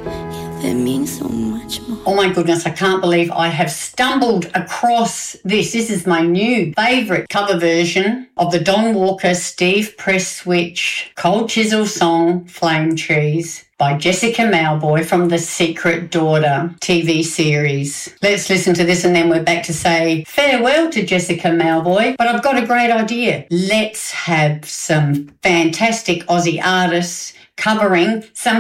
It means so much more. Oh my goodness, I can't believe I have stumbled across this. This is my new favourite cover version of the Don Walker Steve Presswitch Cold Chisel song Flame Trees by Jessica Mauboy from the Secret Daughter TV series. Let's listen to this and then we're back to say farewell to Jessica Mauboy. But I've got a great idea. Let's have some fantastic Aussie artists covering some